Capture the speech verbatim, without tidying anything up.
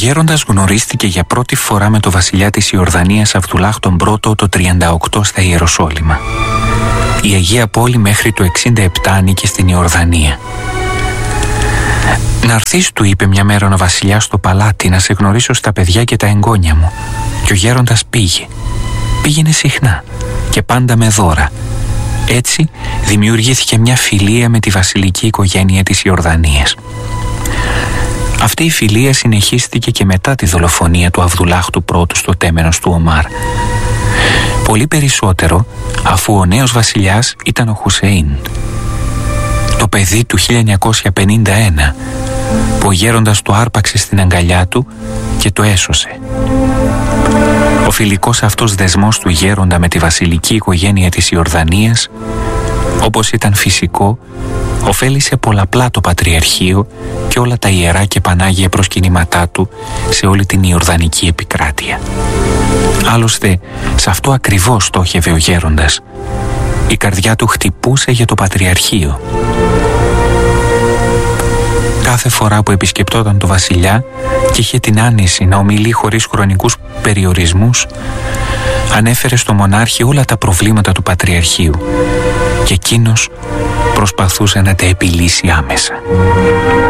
γέροντας γνωρίστηκε για πρώτη φορά με το βασιλιά της Ιορδανίας Αβδουλάχ τον πρώτο το τριάντα οκτώ στα Ιεροσόλυμα. Η Αγία Πόλη μέχρι το εξήντα επτά ανήκε στην Ιορδανία. «Να έρθεις», του είπε μια μέρα ο βασιλιάς στο παλάτι, «να σε γνωρίσω στα παιδιά και τα εγγόνια μου». Και ο γέροντας πήγε. Πήγαινε συχνά και πάντα με δώρα. Έτσι δημιουργήθηκε μια φιλία με τη βασιλική οικογένεια της Ιορδανίας. Αυτή η φιλία συνεχίστηκε και μετά τη δολοφονία του Αβδουλάχ του πρώτου στο τέμενος του Ομάρ. Πολύ περισσότερο αφού ο νέος βασιλιάς ήταν ο Χουσέιν, το παιδί του χίλια εννιακόσια πενήντα ένα, που ο γέροντας το άρπαξε στην αγκαλιά του και το έσωσε. Ο φιλικός αυτός δεσμός του γέροντα με τη βασιλική οικογένεια της Ιορδανίας, όπως ήταν φυσικό, ωφέλησε πολλαπλά το Πατριαρχείο και όλα τα ιερά και πανάγια προσκυνήματά του σε όλη την Ιορδανική επικράτεια. Άλλωστε, σε αυτό ακριβώς στόχευε ο γέροντας. Η καρδιά του χτυπούσε για το Πατριαρχείο. Κάθε φορά που επισκεπτόταν το βασιλιά και είχε την άνεση να ομιλεί χωρίς χρονικούς περιορισμούς, ανέφερε στο μονάρχη όλα τα προβλήματα του Πατριαρχείου και εκείνος προσπαθούσε να τα επιλύσει άμεσα.